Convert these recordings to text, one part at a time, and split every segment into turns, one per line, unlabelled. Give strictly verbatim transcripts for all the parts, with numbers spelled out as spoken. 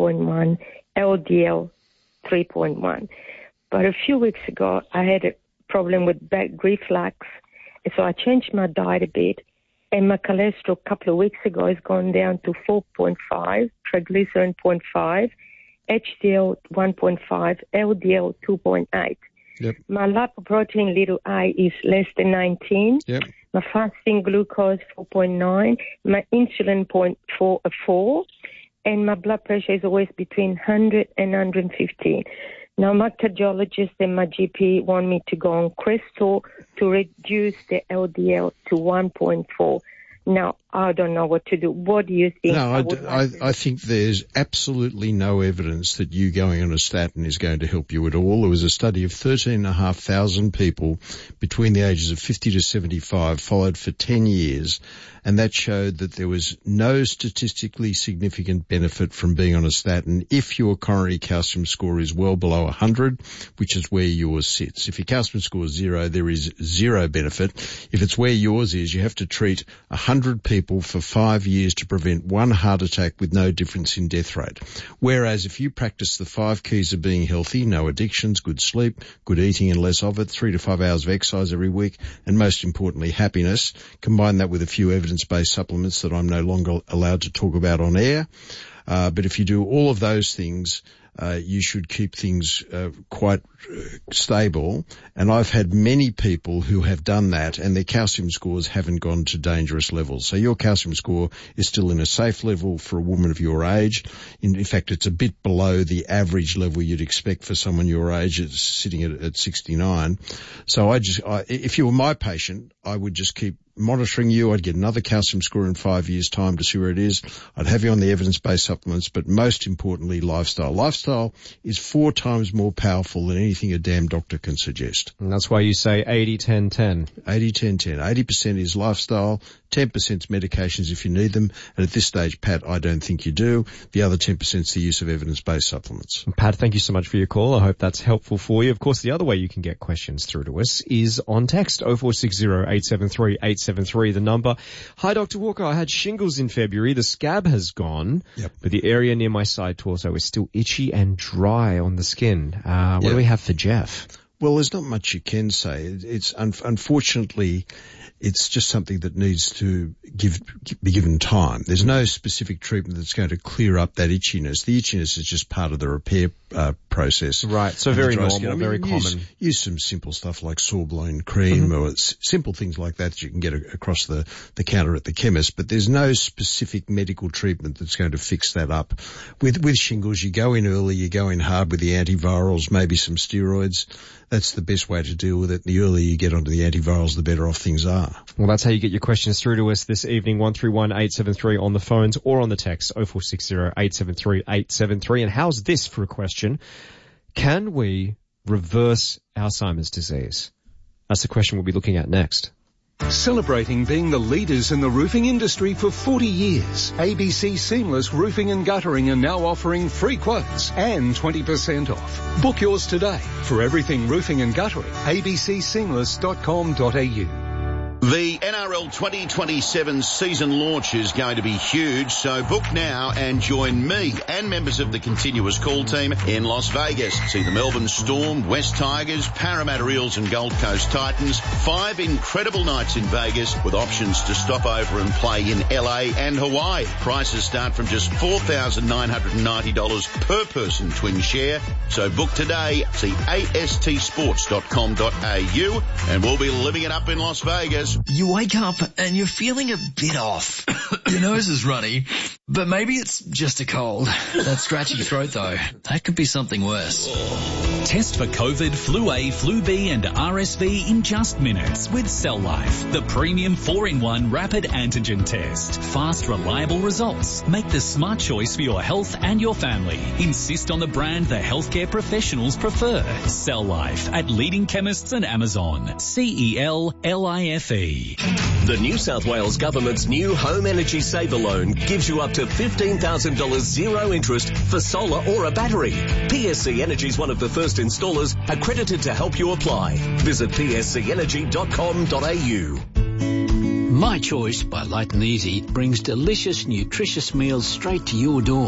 point one, L D L three point one. But a few weeks ago, I had a problem with back reflux, so I changed my diet a bit, and my cholesterol a couple of weeks ago has gone down to four point five, triglyceride zero point five, H D L one point five, L D L two point eight.
Yep. My
lipoprotein little I is less than nineteen.
Yep.
My fasting glucose four point nine. My insulin point four, uh, four. And my blood pressure is always between one hundred and one hundred fifteen. Now, my cardiologist and my G P want me to go on Crestor to reduce the L D L to one point four. Now, I don't know what to do. What do you think?
No, I,
I,
d-
like
I, I think there's absolutely no evidence that you going on a statin is going to help you at all. There was a study of thirteen thousand five hundred people between the ages of fifty to seventy-five followed for ten years, and that showed that there was no statistically significant benefit from being on a statin if your coronary calcium score is well below one hundred, which is where yours sits. If your calcium score is zero, there is zero benefit. If it's where yours is, you have to treat one hundred people for five years to prevent one heart attack with no difference in death rate. Whereas if you practice the five keys of being healthy, no addictions, good sleep, good eating and less of it, three to five hours of exercise every week, and most importantly, happiness, combine that with a few evidence-based supplements that I'm no longer allowed to talk about on air. Uh, but if you do all of those things, uh, you should keep things uh, quite uh, stable. And I've had many people who have done that and their calcium scores haven't gone to dangerous levels. So your calcium score is still in a safe level for a woman of your age. In, in fact, it's a bit below the average level you'd expect for someone your age. It's sitting at, at sixty-nine. So I just, I, if you were my patient, I would just keep monitoring you. I'd get another calcium score in five years' time to see where it is. I'd have you on the evidence-based supplements, but most importantly, lifestyle. Lifestyle is four times more powerful than anything a damn doctor can suggest.
And that's why you say eighty ten ten.
eighty ten ten. eighty percent is lifestyle, ten percent is medications if you need them, and at this stage, Pat, I don't think you do. The other ten percent is the use of evidence-based supplements.
Pat, thank you so much for your call. I hope that's helpful for you. Of course, the other way you can get questions through to us is on text, oh four six oh, eight seven three, eight seven three, the number. Hi, Doctor Walker. I had shingles in February. The scab has gone,
yep.
but the area near my side torso is still itchy and dry on the skin. Uh, what
yep.
do we have for Jeff?
Well, there's not much you can say. It's un- unfortunately, it's just something that needs to give, be given time. There's no specific treatment that's going to clear up that itchiness. The itchiness is just part of the repair uh, process.
Right, so very normal,
I mean,
very
use,
common.
Use some simple stuff like Sorbloin cream mm-hmm. or s- simple things like that that you can get a- across the, the counter at the chemist, but there's no specific medical treatment that's going to fix that up. With, with shingles, you go in early, you go in hard with the antivirals, maybe some steroids. That's the best way to deal with it. The earlier you get onto the antivirals, the better off things are.
Well, that's how you get your questions through to us this evening, one three one, eight seven three on the phones or on the text, oh four six oh, eight seven three, eight seven three. And how's this for a question? Can we reverse Alzheimer's disease? That's the question we'll be looking at next.
Celebrating being the leaders in the roofing industry for forty years, A B C Seamless Roofing and Guttering are now offering free quotes and twenty percent off. Book yours today for everything roofing and guttering. a b c seamless dot com dot a u.
The N R L twenty twenty-seven season launch is going to be huge, so book now and join me and members of the continuous call team in Las Vegas. See the Melbourne Storm, West Tigers, Parramatta Eels and Gold Coast Titans. Five incredible nights in Vegas with options to stop over and play in L A and Hawaii. Prices start from just four thousand nine hundred ninety dollars per person twin share. So book today. See a s t sports dot com dot a u and we'll be living it up in Las Vegas.
You wake up and you're feeling a bit off. Your nose is runny, but maybe it's just a cold. That scratchy throat though, that could be something worse.
Test for COVID, Flu A, Flu B and R S V in just minutes with Cell Life, the premium four in one rapid antigen test. Fast, reliable results. Make the smart choice for your health and your family. Insist on the brand the healthcare professionals prefer. Cell Life at leading chemists and Amazon. C E L L I F E.
The New South Wales Government's new Home Energy Saver Loan gives you up to fifteen thousand dollars zero interest for solar or a battery. P S C Energy is one of the first installers accredited to help you apply. Visit p s c energy dot com dot a u.
My Choice by Light and Easy brings delicious, nutritious meals straight to your door.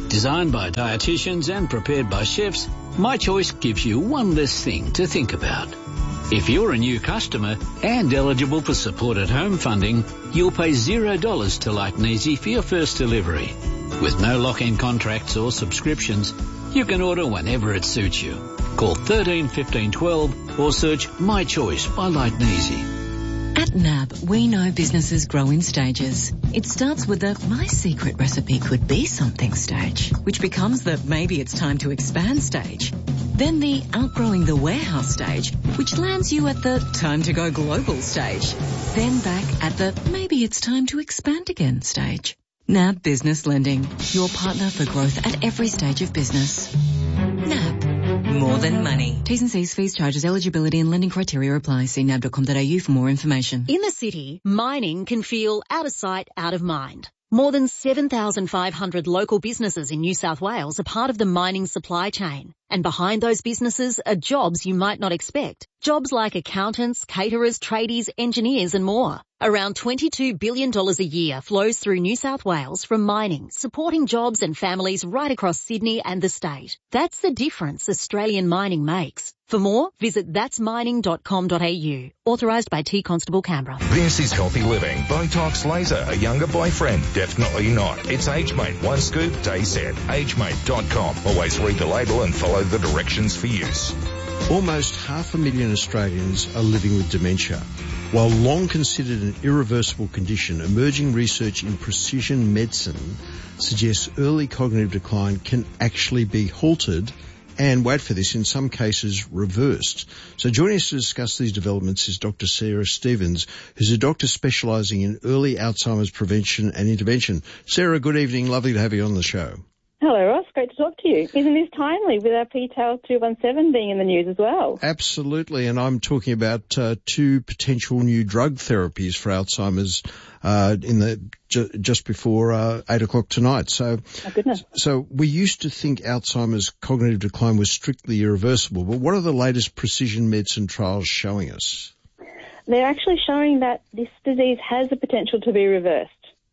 Designed by dietitians and prepared by chefs, My Choice gives you one less thing to think about. If you're a new customer and eligible for supported home funding, you'll pay zero dollars to Lightneasy for your first delivery. With no lock-in contracts or subscriptions, you can order whenever it suits you. Call thirteen fifteen twelve or search My Choice by Lightneasy.
At N A B, we know businesses grow in stages. It starts with the my secret recipe could be something stage, which becomes the maybe it's time to expand stage. Then the outgrowing the warehouse stage, which lands you at the time to go global stage. Then back at the maybe it's time to expand again stage. N A B Business Lending, your partner for growth at every stage of business. N A B. More than money. T's and C's, fees, charges, eligibility and lending criteria apply. See nab dot com dot a u for more information.
In the city, mining can feel out of sight, out of mind. More than seven thousand five hundred local businesses in New South Wales are part of the mining supply chain. And behind those businesses are jobs you might not expect. Jobs like accountants, caterers, tradies, engineers and more. Around twenty-two billion dollars a year flows through New South Wales from mining, supporting jobs and families right across Sydney and the state. That's the difference Australian mining makes. For more, visit that's mining dot com dot a u. Authorised by T Constable Canberra.
This is Healthy Living. Botox laser, a younger boyfriend? Definitely not. It's AgeMate. One scoop, day set. age mate dot com. Always read the label and follow the directions for use.
Almost half a million Australians are living with dementia. While long considered an irreversible condition, emerging research in precision medicine suggests early cognitive decline can actually be halted and, wait for this, in some cases reversed. So joining us to discuss these developments is Doctor Sarah Stevens, who's a doctor specialising in early Alzheimer's prevention and intervention. Sarah, good evening. Lovely to have you on the show.
Hello, Ross. Great to talk to you. Isn't this timely with our P T A L two one seven being in the news as well?
Absolutely, and I'm talking about uh, two potential new drug therapies for Alzheimer's uh, in the ju- just before uh, eight o'clock tonight. So,
oh, goodness.
So we used to think Alzheimer's cognitive decline was strictly irreversible, but what are the latest precision medicine trials showing us?
They're actually showing that this disease has the potential to be reversed.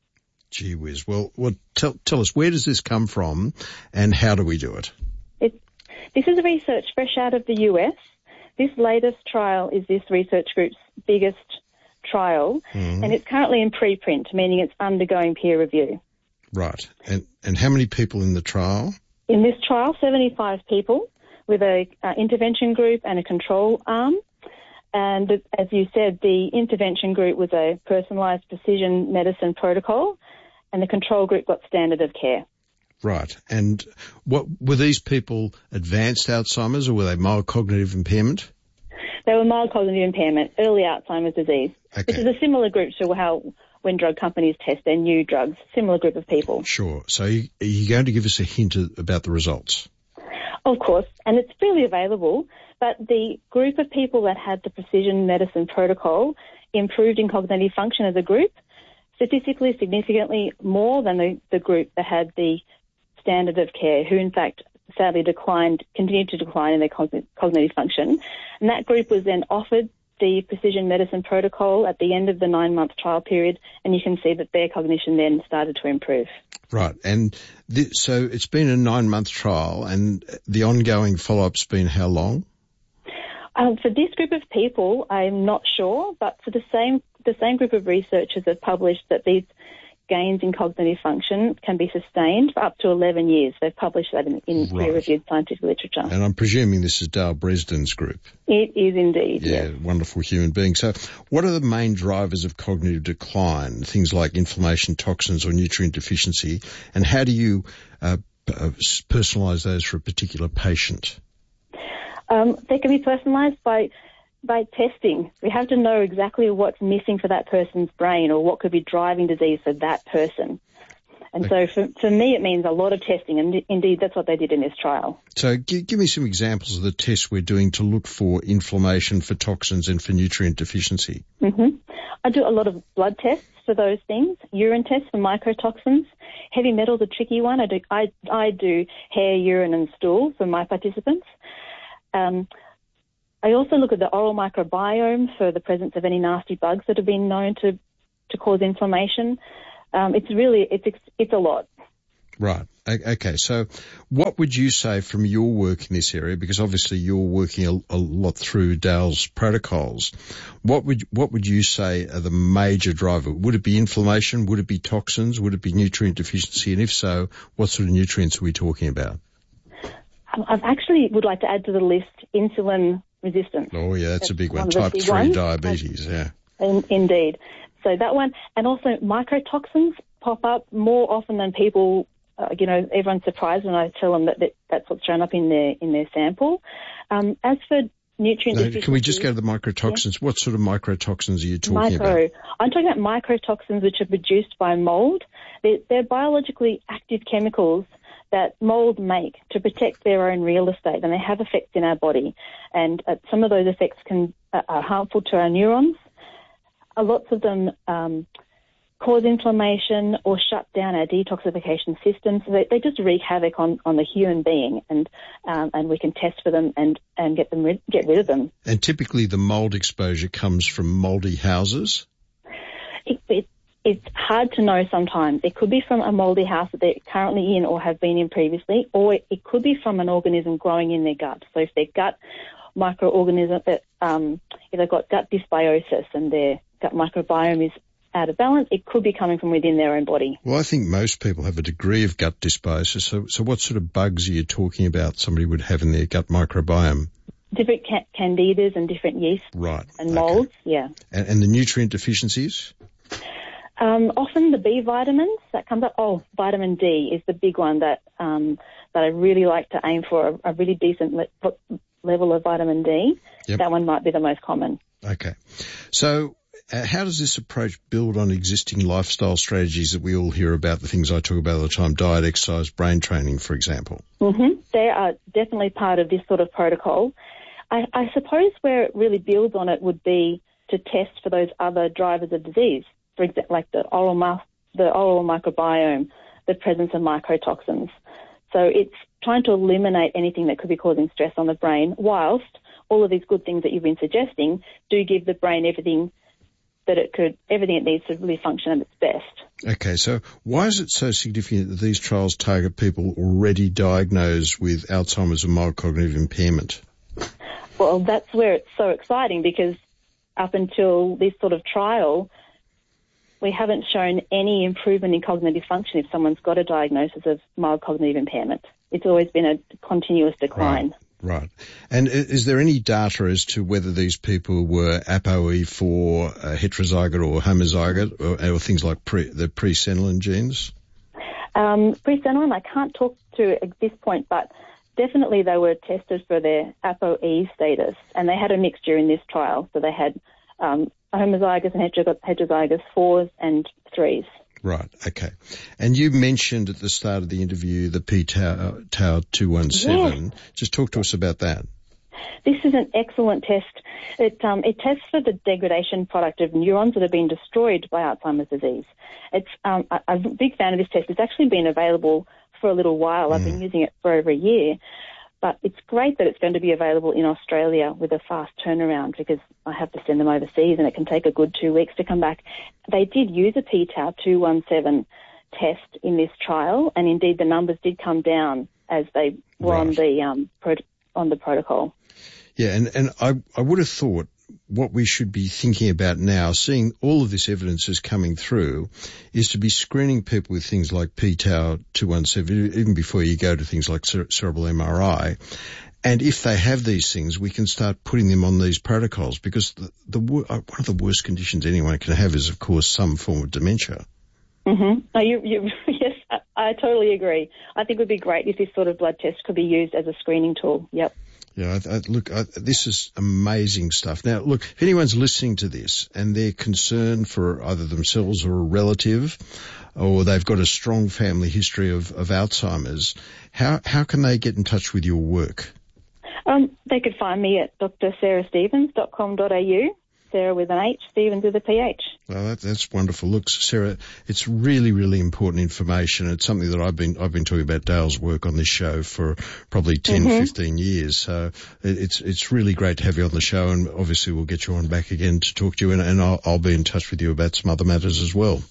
Gee whiz. Well, well tell, tell us, where does this come from and how do we do it?
it? This is research fresh out of the U S. This latest trial is this research group's biggest trial, mm. and it's currently in preprint, meaning it's undergoing peer review.
Right. And and how many people in the trial?
In this trial, seventy-five people with a uh, intervention group and a control arm. And as you said, the intervention group was a personalised precision medicine protocol, and the control group got standard of care.
Right. And what were these people advanced Alzheimer's or were they mild cognitive impairment?
They were mild cognitive impairment, early Alzheimer's disease,
okay.
which is a similar group to how when drug companies test their new drugs, similar group of people.
Sure. So are you going to give us a hint about the results?
Of course, and it's freely available, but the group of people that had the precision medicine protocol improved in cognitive function as a group, statistically significantly more than the, the group that had the standard of care, who in fact sadly declined, continued to decline in their cogn- cognitive function. And that group was then offered the precision medicine protocol at the end of the nine-month trial period, and you can see that their cognition then started to improve.
Right, and th- so it's been a nine-month trial, and the ongoing follow-up's been how long?
Um, for this group of people, I'm not sure, but for the same the same group of researchers have published that these gains in cognitive function can be sustained for up to eleven years. They've published that in, in right. peer-reviewed scientific literature.
And I'm presuming this is Dale Bresden's group.
It is indeed,
Yeah,
yes.
Wonderful human being. So what are the main drivers of cognitive decline, things like inflammation, toxins or nutrient deficiency, and how do you uh, personalise those for a particular patient?
Um, they can be personalised by by testing. We have to know exactly what's missing for that person's brain or what could be driving disease for that person. And okay. so for, for me, it means a lot of testing, and indeed that's what they did in this trial.
So give, give me some examples of the tests we're doing to look for inflammation, for toxins and for nutrient deficiency.
Mm-hmm. I do a lot of blood tests for those things, urine tests for mycotoxins. Heavy metal's a tricky one. I do, I, I do hair, urine and stool for my participants. Um, I also look at the oral microbiome for the presence of any nasty bugs that have been known to, to cause inflammation. Um, it's really, it's, it's a lot.
Right. Okay. So what would you say from your work in this area? Because obviously you're working a, a lot through Dale's protocols. What would, what would you say are the major driver? Would it be inflammation? Would it be toxins? Would it be nutrient deficiency? And if so, what sort of nutrients are we talking about?
I actually would like to add to the list insulin resistance.
Oh yeah, that's, that's a big one.
one
Type three
ones.
diabetes, yeah.
In, indeed. So that one, and also mycotoxins pop up more often than people, uh, you know, everyone's surprised when I tell them that, that that's what's shown up in their, in their sample. Um, as for nutrient
no,
deficiency...
Can we just go to the mycotoxins? Yeah. What sort of mycotoxins are you talking
Micro.
about?
I'm talking about mycotoxins which are produced by mold. They're, they're biologically active chemicals that mold make to protect their own real estate, and they have effects in our body. And uh, some of those effects can uh, are harmful to our neurons. Uh, lots of them um, cause inflammation or shut down our detoxification system. So they, they just wreak havoc on, on the human being, and um, and we can test for them and, and get them rid, get rid of them.
And typically the mold exposure comes from mouldy houses?
It, it, It's hard to know sometimes. It could be from a mouldy house that they're currently in or have been in previously, or it could be from an organism growing in their gut. So if their gut microorganism, um, if they've got gut dysbiosis and their gut microbiome is out of balance, it could be coming from within their own body.
Well, I think most people have a degree of gut dysbiosis. So, so what sort of bugs are you talking about somebody would have in their gut microbiome?
Different ca- candidas and different yeasts.
Right.
And
okay.
molds, yeah.
And, and the nutrient deficiencies?
Um, often the B vitamins that comes up. Oh, vitamin D is the big one that um, that I really like to aim for, a, a really decent le- level of vitamin D. Yep. That one might be the most common.
Okay. So uh, how does this approach build on existing lifestyle strategies that we all hear about, the things I talk about all the time, diet, exercise, brain training, for example?
Mm-hmm. They are definitely part of this sort of protocol. I, I suppose where it really builds on it would be to test for those other drivers of disease. For example, like the oral mouth, the oral microbiome, the presence of mycotoxins. So it's trying to eliminate anything that could be causing stress on the brain, whilst all of these good things that you've been suggesting do give the brain everything that it could, everything it needs to really function at its best.
Okay, so why is it so significant that these trials target people already diagnosed with Alzheimer's and mild cognitive impairment?
Well, that's where it's so exciting, because up until this sort of trial, we haven't shown any improvement in cognitive function if someone's got a diagnosis of mild cognitive impairment. It's always been a continuous decline.
Right, right. And is there any data as to whether these people were A P O E four, uh, heterozygote or homozygote, or, or things like pre, the presenilin genes?
Um, presenilin, I can't talk to at this point, but definitely they were tested for their A P O E status, and they had a mixture in this trial. So they had um, homozygous and heterozygous fours and threes.
Right, okay. And you mentioned at the start of the interview the p-tau two one seven. Yes. Just talk to us about that.
This is an excellent test. It, um, it tests for the degradation product of neurons that have been destroyed by Alzheimer's disease. It's um, I, I'm a big fan of this test. It's actually been available for a little while. Mm. I've been using it for over a year. But it's great that it's going to be available in Australia with a fast turnaround, because I have to send them overseas and it can take a good two weeks to come back. They did use a p-tau two one seven test in this trial, and indeed the numbers did come down as they were right. on the um, pro- on the protocol.
Yeah, and, and I, I would have thought what we should be thinking about now, seeing all of this evidence is coming through, is to be screening people with things like p-tau two one seven, even before you go to things like cere- cerebral M R I. And if they have these things, we can start putting them on these protocols, because the, the one of the worst conditions anyone can have is, of course, some form of dementia.
Mm-hmm. No, you, you, yes, I, I totally agree. I think it would be great if this sort of blood test could be used as a screening tool. Yep.
Yeah, I, I, look, I, this is amazing stuff. Now, look, if anyone's listening to this and they're concerned for either themselves or a relative, or they've got a strong family history of, of Alzheimer's, how how can they get in touch with your work?
Um, they could find me at d r sarah stevens dot com dot a u. Sarah with an H, Stevens with a P H.
Well, that, that's wonderful. Look, Sarah, it's really, really important information. It's something that I've been I've been talking about Dale's work on this show for probably ten, mm-hmm. fifteen years. So it, it's it's really great to have you on the show, and obviously we'll get you on back again to talk to you, and, and I'll, I'll be in touch with you about some other matters as well.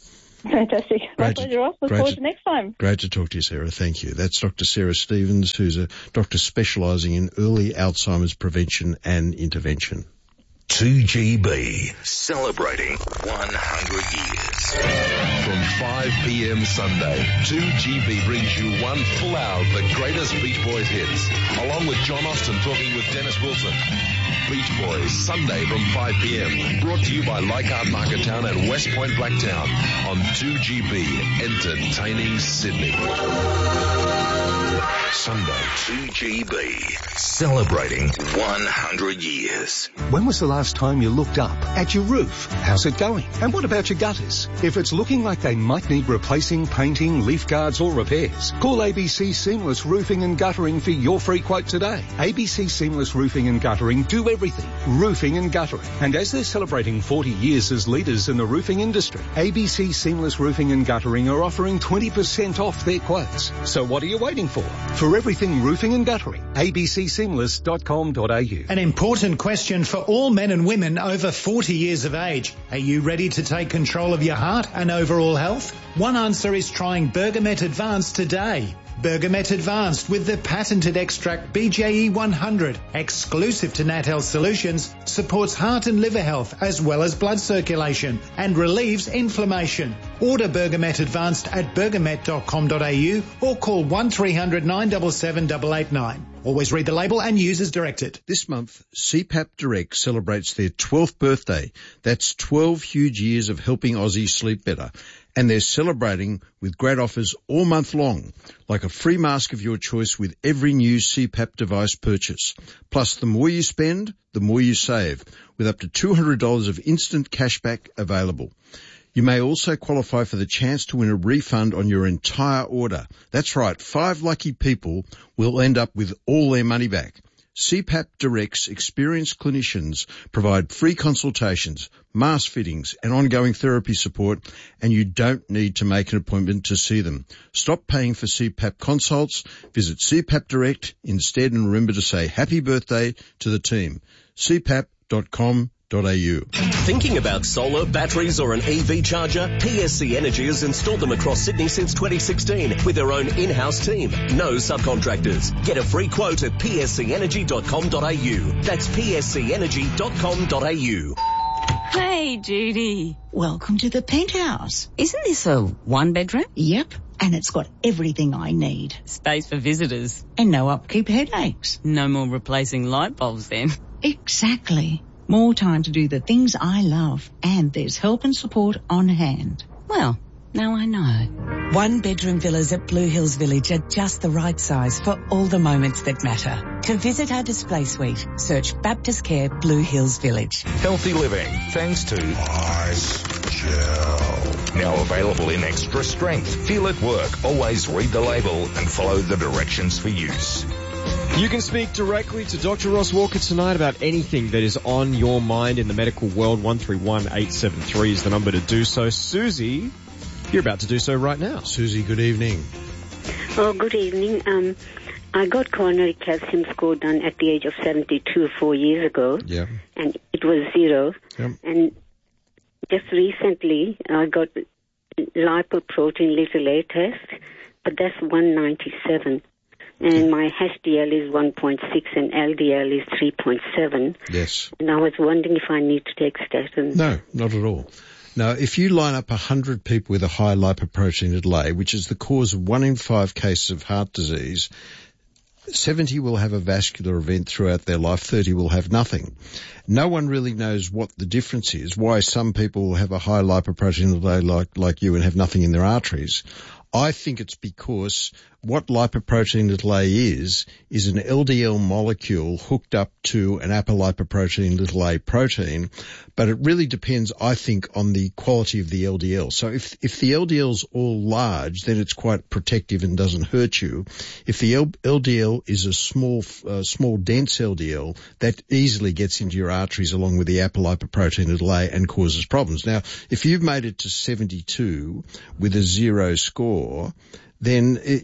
Fantastic. My
Great
pleasure, Ross. Look
great
forward
to-
to next time.
Great to talk to you, Sarah. Thank you. That's Doctor Sarah Stevens, who's a doctor specialising in early Alzheimer's prevention and intervention.
two G B, celebrating one hundred years. From five p.m. Sunday, two G B brings you one full hour of the greatest Beach Boys hits, along with John Austin talking with Dennis Wilson. Beach Boys, Sunday from five p.m. Brought to you by Leichhardt Marketown and West Point Blacktown on two G B, entertaining Sydney. Sunday, two G B, celebrating one hundred years.
When was the last time you looked up at your roof? How's it going? And what about your gutters? If it's looking like they might need replacing, painting, leaf guards or repairs, call A B C Seamless Roofing and Guttering for your free quote today. A B C Seamless Roofing and Guttering do everything, roofing and guttering. And as they're celebrating forty years as leaders in the roofing industry, A B C Seamless Roofing and Guttering are offering twenty percent off their quotes. So what are you waiting for? For everything roofing and guttering, a b c seamless dot com dot a u.
An important question for all men and women over forty years of age. Are you ready to take control of your heart and overall health? One answer is trying Bergamet Advanced today. Bergamet Advanced with the patented extract B J E one hundred, exclusive to Nat Health Solutions, supports heart and liver health as well as blood circulation and relieves inflammation. Order Bergamet Advanced at bergamet dot com dot a u or call one three hundred nine seven seven eight eight nine. Always read the label and use as directed.
This month, C PAP Direct celebrates their twelfth birthday. That's twelve huge years of helping Aussies sleep better. And they're celebrating with great offers all month long, like a free mask of your choice with every new C PAP device purchase. Plus, the more you spend, the more you save, with up to two hundred dollars of instant cashback available. You may also qualify for the chance to win a refund on your entire order. That's right, five lucky people will end up with all their money back. C PAP Direct's experienced clinicians provide free consultations, mask fittings and ongoing therapy support, and you don't need to make an appointment to see them. Stop paying for C PAP consults, visit C PAP Direct instead, and remember to say happy birthday to the team. c pap dot com dot a u.
Thinking about solar, batteries or an E V charger? P S C Energy has installed them across Sydney since twenty sixteen with their own in-house team. No subcontractors. Get a free quote at p s c energy dot com dot a u. That's p s c energy dot com dot a u.
Hey, Judy. Welcome to the penthouse. Isn't this a one bedroom? Yep. And it's got everything I need. Space for visitors. And no upkeep headaches. No more replacing light bulbs then. Exactly. More time to do the things I love. And there's help and support on hand. Well, now I know.
One bedroom villas at Blue Hills Village are just the right size for all the moments that matter. To visit our display suite, search Baptist Care Blue Hills Village.
Healthy living, thanks to Ice Gel. Now available in extra strength. Feel it work. Always read the label and follow the directions for use.
You can speak directly to Doctor Ross Walker tonight about anything that is on your mind in the medical world. one three one eight seven three is the number to do so. Susie, you're about to do so right now.
Susie, good evening.
Oh, good evening. Um, I got coronary calcium score done at the age of seventy-two four years ago.
Yeah.
And it was zero.
Yep.
And just recently I got lipoprotein little a test, but that's one ninety-seven. And my H D L is one point six and L D L is three point seven.
Yes.
And I was wondering if I need to take statins.
No, not at all. Now, if you line up one hundred people with a high lipoprotein A, which is the cause of one in five cases of heart disease, seventy will have a vascular event throughout their life, thirty will have nothing. No one really knows what the difference is, why some people have a high lipoprotein A like, like you and have nothing in their arteries. I think it's because what lipoprotein A is, is an L D L molecule hooked up to an apolipoprotein A protein, but it really depends, I think, on the quality of the L D L. So if, if the L D L's all large, then it's quite protective and doesn't hurt you. If the L D L is a small, uh, small dense L D L, that easily gets into your arteries along with the apolipoprotein A and causes problems. Now, if you've made it to seventy-two with a zero score, then it, you,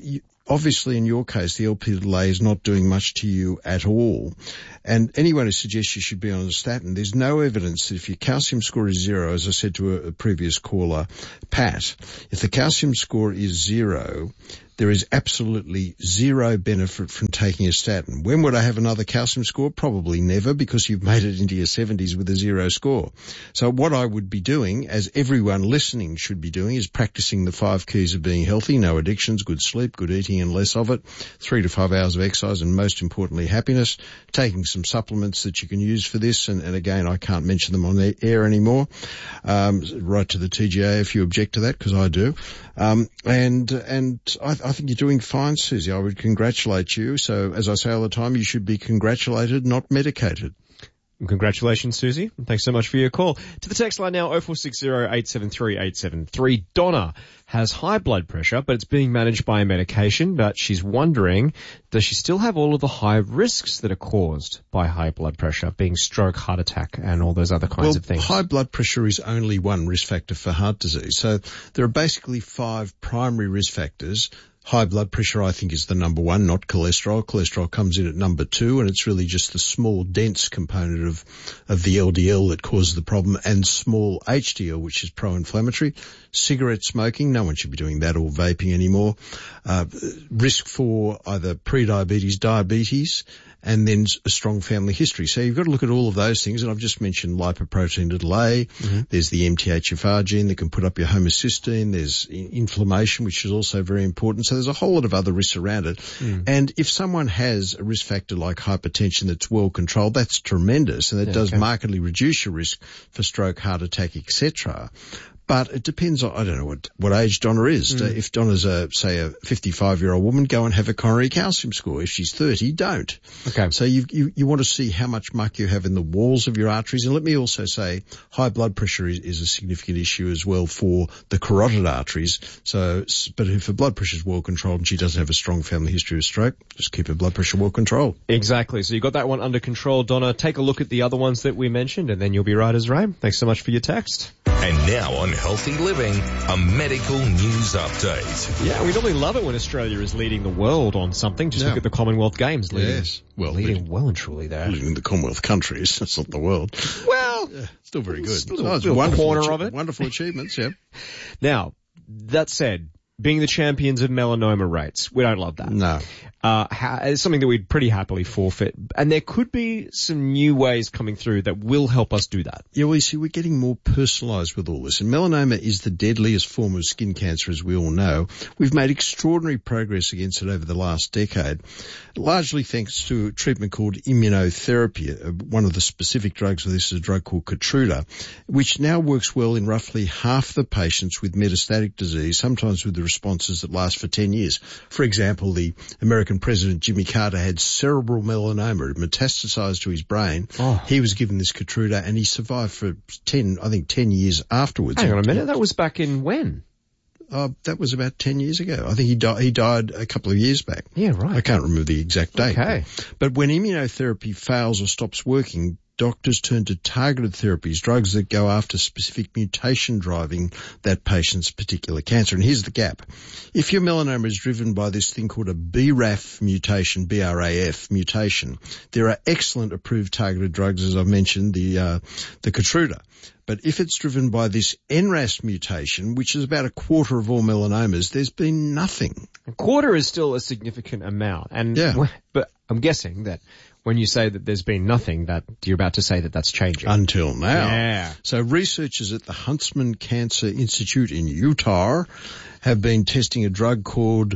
obviously in your case, the L P delay is not doing much to you at all. And anyone who suggests you should be on a statin, there's no evidence that if your calcium score is zero, as I said to a, a previous caller, Pat, if the calcium score is zero, there is absolutely zero benefit from taking a statin. When would I have another calcium score? Probably never, because you've made it into your seventies with a zero score. So what I would be doing, as everyone listening should be doing, is practicing the five keys of being healthy: no addictions, good sleep, good eating and less of it, three to five hours of exercise, and most importantly, happiness, taking some supplements that you can use for this. And, and again, I can't mention them on the air anymore. Um, right to the T G A if you object to that, because I do. Um, and, and I, I think you're doing fine, Susie. I would congratulate you. So, as I say all the time, you should be congratulated, not medicated.
Congratulations, Susie. Thanks so much for your call. To the text line now, oh four six oh, eight seven three, eight seven three. Donna has high blood pressure, but it's being managed by a medication, but she's wondering, does she still have all of the high risks that are caused by high blood pressure, being stroke, heart attack, and all those other kinds
well,
of things?
High blood pressure is only one risk factor for heart disease. So there are basically five primary risk factors. High blood pressure, I think, is the number one, not cholesterol. Cholesterol comes in at number two, and it's really just the small, dense component of, of the L D L that causes the problem, and small H D L, which is pro-inflammatory. Cigarette smoking, no one should be doing that, or vaping anymore. Uh, risk for either pre-diabetes, diabetes, and then a strong family history. So you've got to look at all of those things, and I've just mentioned lipoprotein little a. Mm-hmm. There's the M T H F R gene that can put up your homocysteine. There's inflammation, which is also very important. So there's a whole lot of other risks around it. Mm. And if someone has a risk factor like hypertension that's well controlled, that's tremendous, and it yeah, does okay. markedly reduce your risk for stroke, heart attack, et cetera. But it depends on, I don't know what, what age Donna is. Mm. If Donna's a, say, a fifty-five-year-old woman, go and have a coronary calcium score. If she's thirty, don't.
Okay.
So you, you, you want to see how much muck you have in the walls of your arteries. And let me also say, high blood pressure is, is a significant issue as well for the carotid arteries. So, but if her blood pressure is well controlled and she doesn't have a strong family history of stroke, just keep her blood pressure well controlled.
Exactly. So you got that one under control, Donna. Take a look at the other ones that we mentioned, and then you'll be right as rain. Thanks so much for your text.
And now on Healthy Living, a medical news update.
Yeah, we normally love it when Australia is leading the world on something. Just yeah. look at the Commonwealth Games. Leading,
yes. Well,
leading,
leading
well and truly there.
Leading the Commonwealth countries. That's not the world.
Well,
yeah, still very good.
Still
oh,
it's a wonderful corner
achi-
of it.
Wonderful achievements, yeah.
Now, that said, being the champions of melanoma rates, we don't love that.
No.
Uh, ha- it's something that we'd pretty happily forfeit. And there could be some new ways coming through that will help us do that.
Yeah, well, you see, we're getting more personalised with all this. And melanoma is the deadliest form of skin cancer, as we all know. We've made extraordinary progress against it over the last decade, largely thanks to a treatment called immunotherapy. One of the specific drugs for this is a drug called Keytruda, which now works well in roughly half the patients with metastatic disease, sometimes with the responses that last for ten years. For example, the American President Jimmy Carter had cerebral melanoma. It metastasized to his brain.
Oh.
He was given this Keytruda, and he survived for ten, I think, ten years afterwards.
Hang on a minute, that was back in when?
Uh, that was about ten years ago. I think he died, he died a couple of years back.
Yeah, right.
I can't remember the exact date.
Okay.
But, but when immunotherapy fails or stops working, doctors turn to targeted therapies, drugs that go after specific mutation driving that patient's particular cancer. And here's the gap. If your melanoma is driven by this thing called a B R A F mutation, B R A F mutation, there are excellent approved targeted drugs, as I've mentioned, the, uh, the Keytruda. But if it's driven by this N R A S mutation, which is about a quarter of all melanomas, there's been nothing.
A quarter is still a significant amount. And,
yeah.
But I'm guessing that when you say that there's been nothing, that you're about to say that that's changing.
Until now.
Yeah.
So researchers at the Huntsman Cancer Institute in Utah have been testing a drug called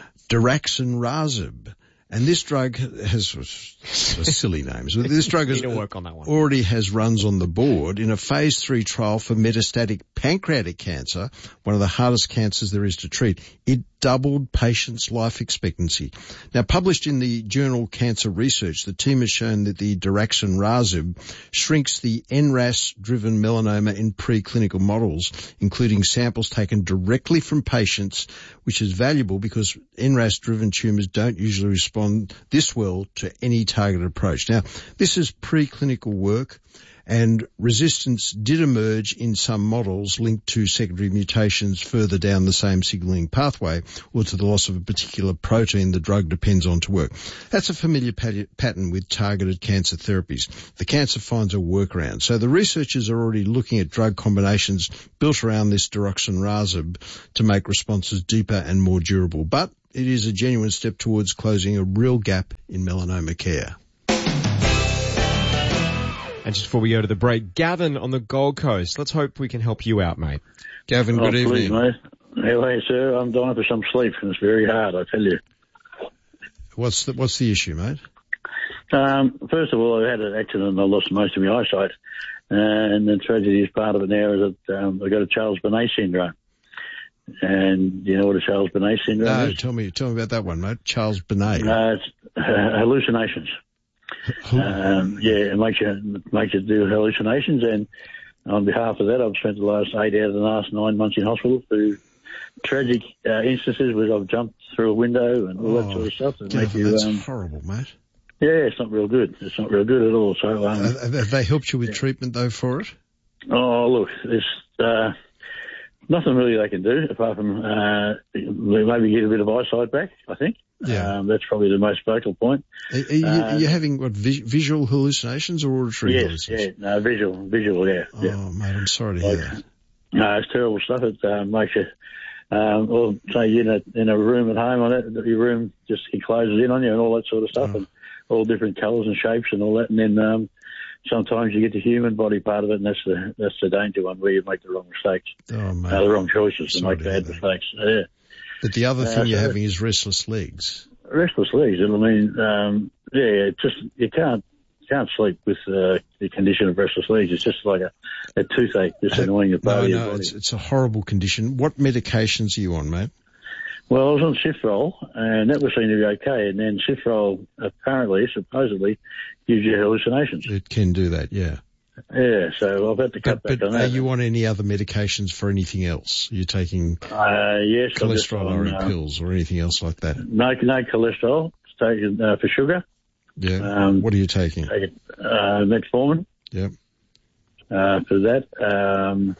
daraxonrasib. And this drug has silly names. This drug has
work on that one.
already has runs on the board in a phase three trial for metastatic pancreatic cancer, one of the hardest cancers there is to treat. It doubled patients' life expectancy. Now, published in the journal Cancer Research, the team has shown that the daraxonrasib shrinks the N R A S-driven melanoma in preclinical models, including samples taken directly from patients, which is valuable because N R A S-driven tumours don't usually respond this well to any targeted approach. Now, this is preclinical work, And resistance did emerge in some models linked to secondary mutations further down the same signalling pathway or to the loss of a particular protein the drug depends on to work. That's a familiar pat- pattern with targeted cancer therapies. The cancer finds a workaround. So the researchers are already looking at drug combinations built around this daraxonrasib to make responses deeper and more durable. But it is a genuine step towards closing a real gap in melanoma care.
And just before we go to the break, Gavin on the Gold Coast. Let's hope we can help you out, mate.
Gavin, good
oh,
evening.
Please, mate. Hello, sir. I'm dying for some sleep, and it's very hard, I tell you.
What's the, what's the issue, mate?
Um, first of all, I had an accident and I lost most of my eyesight. Uh, and the tragedy is part of it now is that um, I got a Charles-Bonnet syndrome. And do you know what a Charles-Bonnet syndrome
no,
is?
tell me, tell me about that one, mate. Charles-Bonnet.
Uh, it's uh, hallucinations. um, yeah, it makes you, makes you do hallucinations. And on behalf of that, I've spent the last eight out of the last nine months in hospital through tragic uh, instances where I've jumped through a window and all
oh,
that sort of stuff. That
Gavin,
make you,
that's
um,
horrible, mate.
Yeah, it's not real good. It's not real good at all. So, um,
have, have they helped you with treatment though for it?
Oh, look, there's uh, nothing really they can do apart from uh, maybe get a bit of eyesight back, I think.
Yeah.
Um, that's probably the most focal point.
Are, are, you,
uh,
are you having what vi- visual hallucinations or auditory
yes,
hallucinations?
Yeah, no, visual, visual, yeah.
Oh,
yeah.
mate, I'm sorry to hear
like,
that.
No, it's terrible stuff. It uh, makes you, um, or say you're in a, in a room at home on it, your room just it closes in on you and all that sort of stuff. Oh. And all different colours and shapes and all that, and then um, sometimes you get the human body part of it, and that's the that's the danger one where you make the wrong mistakes,
oh, mate.
Uh, the wrong choices, and make bad
that.
mistakes. Yeah.
But the other thing
uh,
you're
so
having is restless legs.
Restless legs. I mean, um, yeah, it just you can't you can't sleep with uh, the condition of restless legs. It's just like a, a toothache, just annoying the part
no,
of your
no,
body.
it's, it's a horrible condition. What medications are you on, mate?
Well, I was on Cifrol, and that was seen to be okay. And then Cifrol apparently, supposedly, gives you hallucinations.
It can do that, yeah.
Yeah, so I've had to cut
but,
back
but
on that.
Are you on any other medications for anything else? Are you taking
uh, yes,
cholesterol lowering
uh,
pills or anything else like that?
No, no cholesterol. It's taken uh, for sugar.
Yeah.
Um,
what are you taking?
Taking uh, metformin.
Yep.
Uh, for that. Um,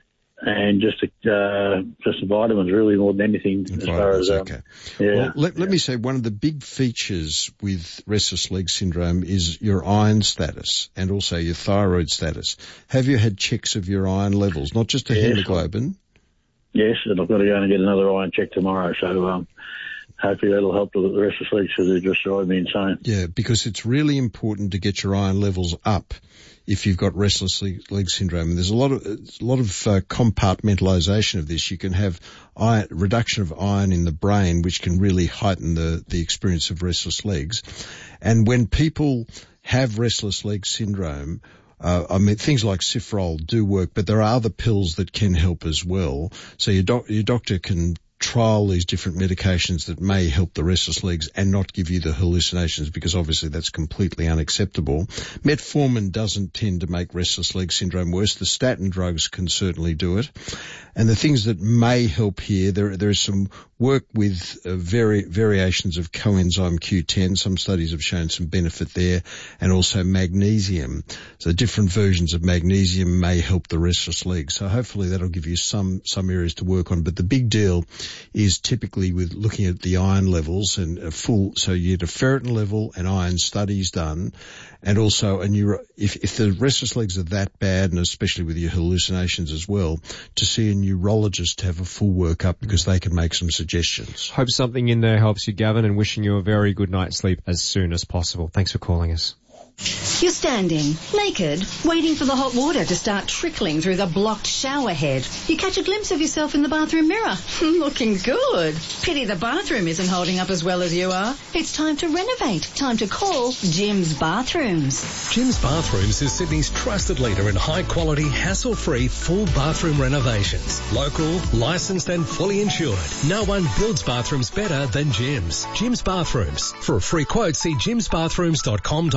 And just uh, just vitamins, really, more than anything.
And
as
vitamins,
far as um,
okay.
yeah.
Well, let, let
yeah.
me say one of the big features with restless leg syndrome is your iron status and also your thyroid status. Have you had checks of your iron levels, not just a
yes.
hemoglobin?
Yes, and I've got to go and get another iron check tomorrow. So um, hopefully that'll help with the restless legs because they're just driving me insane.
Yeah, because it's really important to get your iron levels up if you've got restless leg syndrome. And there's a lot of a lot of uh, compartmentalization of this. You can have iron, reduction of iron in the brain, which can really heighten the, the experience of restless legs. And when people have restless leg syndrome, uh, I mean, things like Cifrol do work, but there are other pills that can help as well. So your, doc, your doctor can trial these different medications that may help the restless legs and not give you the hallucinations, because obviously that's completely unacceptable. Metformin doesn't tend to make restless leg syndrome worse. The statin drugs can certainly do it. And the things that may help here, there, there is some work with uh, vari- variations of coenzyme Q ten. Some studies have shown some benefit there, and also magnesium. So different versions of magnesium may help the restless legs. So hopefully that'll give you some, some areas to work on. But the big deal is typically with looking at the iron levels and a full, so you get a ferritin level and iron studies done, and also a neuro, if, if the restless legs are that bad, and especially with your hallucinations as well, to see a neurologist to have a full workup, because they can make some suggestions.
Hope something in there helps you, Gavin, and wishing you a very good night's sleep as soon as possible. Thanks for calling us.
You're standing, naked, waiting for the hot water to start trickling through the blocked shower head. You catch a glimpse of yourself in the bathroom mirror. Looking good. Pity the bathroom isn't holding up as well as you are. It's time to renovate. Time to call Jim's Bathrooms.
Jim's Bathrooms is Sydney's trusted leader in high-quality, hassle-free, full bathroom renovations. Local, licensed and fully insured. No one builds bathrooms better than Jim's. Jim's Bathrooms. For a free quote, see jims bathrooms dot com dot a u.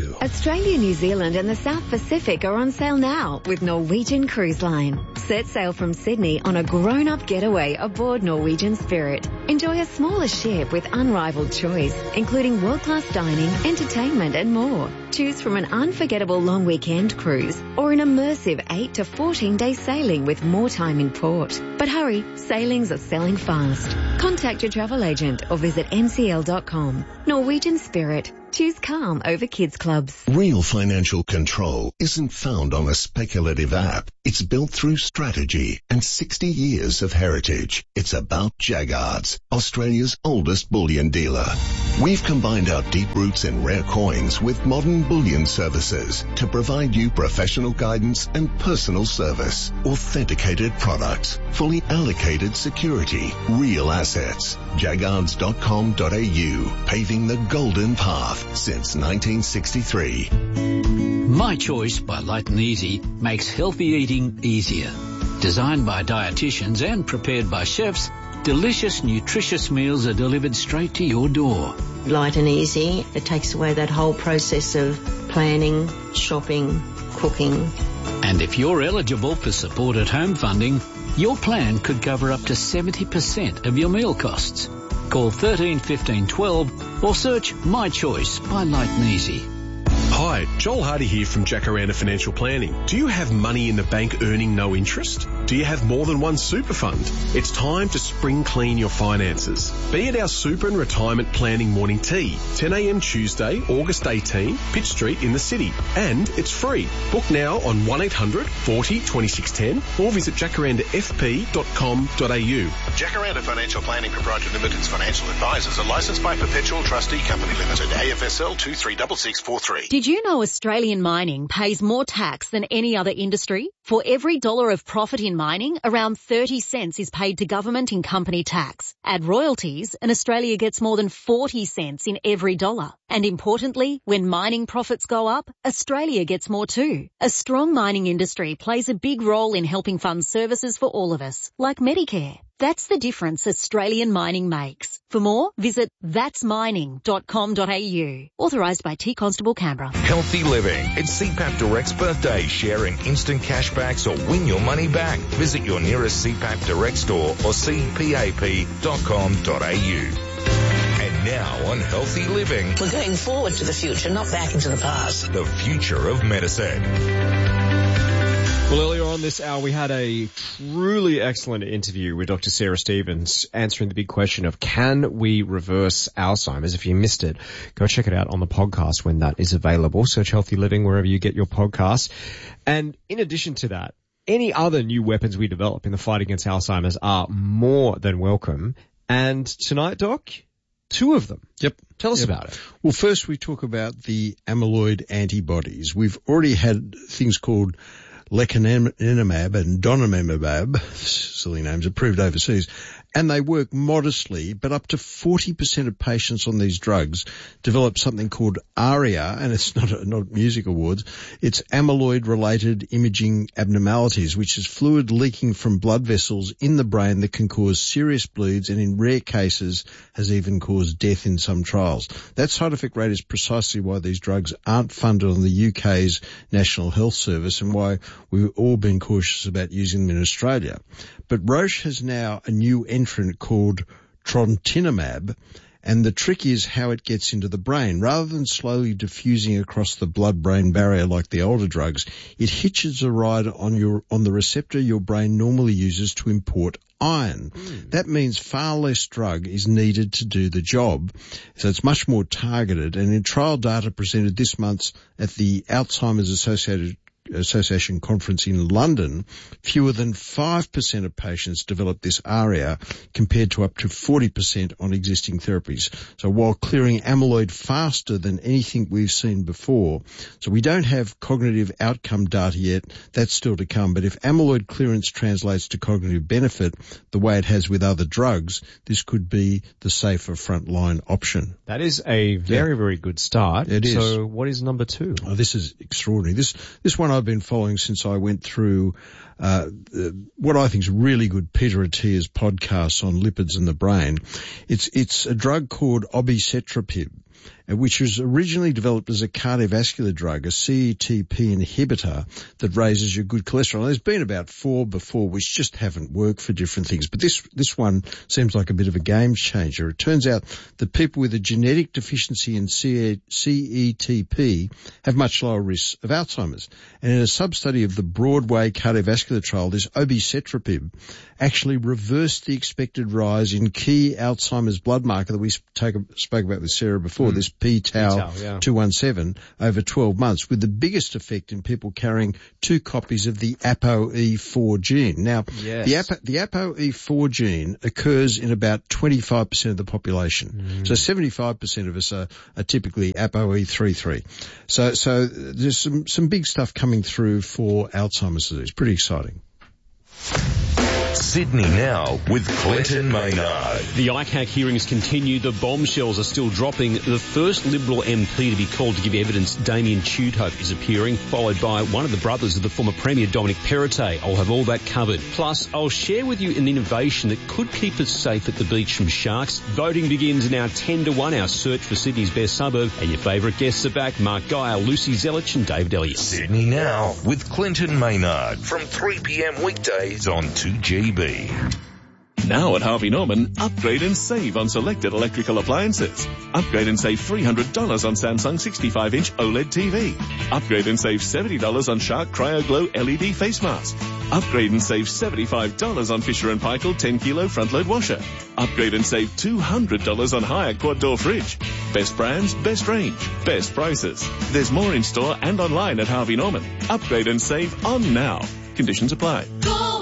you.
Australia, New Zealand and the South Pacific are on sale now with Norwegian Cruise Line. Set sail from Sydney on a grown-up getaway aboard Norwegian Spirit. Enjoy a smaller ship with unrivaled choice, including world-class dining, entertainment and more. Choose from an unforgettable long weekend cruise or an immersive eight to fourteen day sailing with more time in port. But hurry, sailings are selling fast. Contact your travel agent or visit n c l dot com. Norwegian Spirit. Choose calm over kids clubs.
Real financial control isn't found on a speculative app. It's built through strategy and sixty years of heritage. It's about Jaggards, Australia's oldest bullion dealer. We've combined our deep roots in rare coins with modern bullion services to provide you professional guidance and personal service. Authenticated products, fully allocated security, real assets. jaggards dot com dot a u, paving the golden path since nineteen sixty-three.
My Choice by Light and Easy makes healthy eating easier. Designed by dietitians and prepared by chefs, delicious, nutritious meals are delivered straight to your door.
Light and easy. It takes away that whole process of planning, shopping, cooking.
And if you're eligible for support at home funding, your plan could cover up to seventy percent of your meal costs. Call thirteen fifteen twelve or search My Choice by Light and Easy.
Hi, Joel Hardy here from Jacaranda Financial Planning. Do you have money in the bank earning no interest? Do you have more than one super fund? It's time to spring clean your finances. Be at our Super and Retirement Planning Morning Tea, ten a m Tuesday, August eighteenth, Pitt Street in the city. And it's free. Book now on one eight hundred forty twenty-six ten or visit jacaranda f p dot com dot a u.
Jacaranda Financial Planning Proprietary Limited's financial advisors are licensed by Perpetual Trustee Company Limited, A F S L two three six six four three.
Did you know Australian mining pays more tax than any other industry? For every dollar of profit in mining, around thirty cents is paid to government in company tax. Add royalties and Australia gets more than forty cents in every dollar. And importantly, when mining profits go up, Australia gets more too. A strong mining industry plays a big role in helping fund services for all of us, like Medicare. That's the difference Australian mining makes. For more, visit thats mining dot com dot a u. Authorised by T Constable Canberra.
Healthy living. It's C PAP Direct's birthday. Share in instant cashbacks or win your money back. Visit your nearest C PAP Direct store or c pap dot com dot a u. And now on Healthy Living.
We're going forward to the future, not back into the past.
The future of medicine.
Well, earlier on this hour, we had a truly excellent interview with Doctor Sarah Stevens answering the big question of can we reverse Alzheimer's? If you missed it, go check it out on the podcast when that is available. Search Healthy Living wherever you get your podcasts. And in addition to that, any other new weapons we develop in the fight against Alzheimer's are more than welcome. And tonight, Doc, two of them.
Yep.
Tell us
yep.
about it.
Well, first we talk about the amyloid antibodies. We've already had things called lecanemab and donanemab, silly names, approved overseas, and they work modestly, but up to forty percent of patients on these drugs develop something called ARIA, and it's not a, not music awards, it's amyloid-related imaging abnormalities, which is fluid leaking from blood vessels in the brain that can cause serious bleeds and in rare cases has even caused death in some trials. That side effect rate is precisely why these drugs aren't funded on the U K's National Health Service and why we've all been cautious about using them in Australia. But Roche has now a new entrant called trontinemab, and the trick is how it gets into the brain. Rather than slowly diffusing across the blood-brain barrier like the older drugs, it hitches a ride on your on the receptor your brain normally uses to import iron. Mm. That means far less drug is needed to do the job. So it's much more targeted. And in trial data presented this month at the Alzheimer's Associated Association conference in London, fewer than five percent of patients develop this ARIA compared to up to forty percent on existing therapies. So while clearing amyloid faster than anything we've seen before, so we don't have cognitive outcome data yet, that's still to come. But if amyloid clearance translates to cognitive benefit the way it has with other drugs, this could be the safer frontline option.
That is a very, yeah. very good start.
It is.
So what is number two?
Oh, this is extraordinary. This, this one I've been following since I went through uh, what I think is really good Peter Attia's podcasts on lipids in the brain. It's it's a drug called obicetrapib. uh, which was originally developed as a cardiovascular drug, a C E T P inhibitor that raises your good cholesterol. There's been about four before which just haven't worked for different things, but this this one seems like a bit of a game changer. It turns out that people with a genetic deficiency in C E T P have much lower risks of Alzheimer's. And in a sub-study of the Broadway cardiovascular trial, this obicetrapib actually reversed the expected rise in key Alzheimer's blood marker that we spoke about with Sarah before, mm. this p-tau two one seven, over twelve months, with the biggest effect in people carrying two copies of the A P O E four gene. Now, yes. the, A P O, the A P O E four gene occurs in about twenty-five percent of the population. Mm. So seventy-five percent of us are, are typically A P O E three three. So, so there's some, some big stuff coming through for Alzheimer's disease. Pretty exciting.
Sydney Now with Clinton Maynard.
The I C A C hearings continue. The bombshells are still dropping. The first Liberal M P to be called to give evidence, Damien Tudhope, is appearing, followed by one of the brothers of the former Premier, Dominic Perrottet. I'll have all that covered. Plus, I'll share with you an innovation that could keep us safe at the beach from sharks. Voting begins now ten to one, our search for Sydney's best suburb. And your favourite guests are back, Mark Geyer, Lucy Zelich and David Elliott.
Sydney Now with Clinton Maynard from three p.m. weekdays on two G B.
Now at Harvey Norman, upgrade and save on selected electrical appliances. Upgrade and save three hundred dollars on Samsung sixty-five inch OLED T V. Upgrade and save seventy dollars on Shark CryoGlow L E D face mask. Upgrade and save seventy-five dollars on Fisher and Paykel ten kilo front load washer. Upgrade and save two hundred dollars on Hyatt quad door fridge. Best brands, best range, best prices. There's more in store and online at Harvey Norman. Upgrade and save on now. Conditions apply.
Go!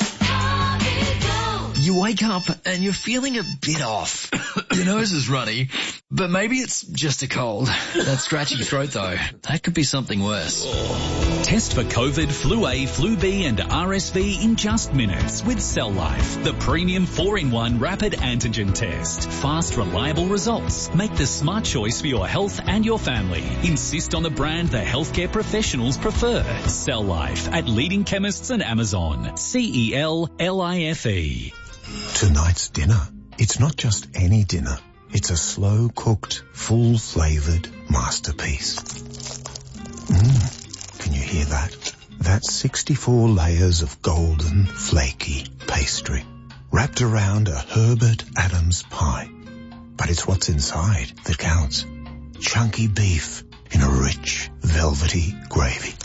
You wake up and you're feeling a bit off. Your nose is runny, but maybe it's just a cold. That scratchy throat though, that could be something worse.
Test for COVID, Flu A, Flu B and R S V in just minutes with Cell Life, the premium four in one rapid antigen test. Fast, reliable results. Make the smart choice for your health and your family. Insist on the brand the healthcare professionals prefer. Cell Life at leading chemists and Amazon. C E L L I F E.
Tonight's dinner, it's not just any dinner. It's a slow-cooked, full-flavoured masterpiece. Mmm, can you hear that? That's sixty-four layers of golden, flaky pastry, wrapped around a Herbert Adams pie. But it's what's inside that counts. Chunky beef in a rich, velvety gravy.